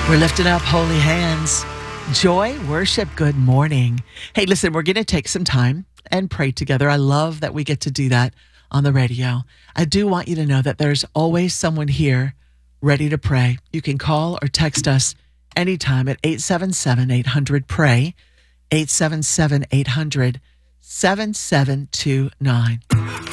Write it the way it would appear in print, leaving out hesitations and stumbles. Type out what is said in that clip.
We're lifting up holy hands. Joy, worship, good morning. Hey, listen, we're going to take some time and pray together. I love that we get to do that on the radio. I do want you to know that there's always someone here ready to pray. You can call or text us anytime at 877-800-PRAY, 877-800-7729.